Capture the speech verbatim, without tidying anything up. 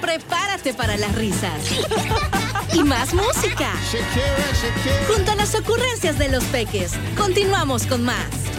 prepárate para las risas. Y más música. Junto a las ocurrencias de los peques, continuamos con más.